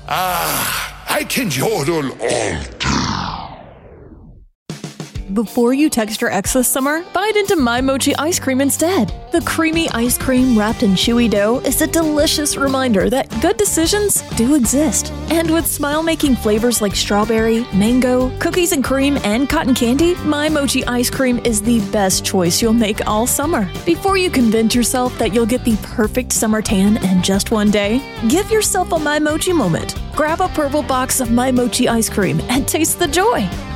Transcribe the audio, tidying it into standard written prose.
I can yodel all Before you text your ex this summer, bite into My Mochi ice cream instead. The creamy ice cream wrapped in chewy dough is a delicious reminder that good decisions do exist. And with smile-making flavors like strawberry, mango, cookies and cream, and cotton candy, My Mochi ice cream is the best choice you'll make all summer. Before you convince yourself that you'll get the perfect summer tan in just one day, give yourself a My Mochi moment. Grab a purple box of My Mochi ice cream and taste the joy.